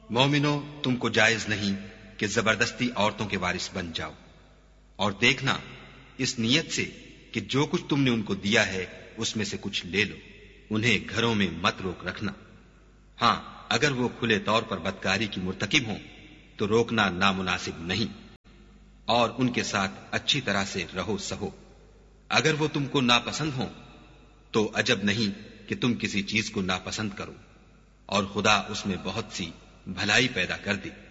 मोमिनो, तुमको जायज नहीं कि जबरदस्ती औरतों के वारिस बन जाओ, और देखना इस नियत से कि जो कुछ तुमने उनको दिया है उसमें से कुछ ले लो, उन्हें घरों में मत रोक रखना। हां, अगर वो खुले तौर पर बदकारी की मुर्तकिब हों तो रोकना नामुनासिब नहीं, और उनके साथ अच्छी तरह से रहो सहो। अगर वो तुमको नापसंद हो तो अजब नहीं कि तुम किसी चीज को नापसंद करो, और खुदा उसमें बहुत सी भलाई पैदा कर दी।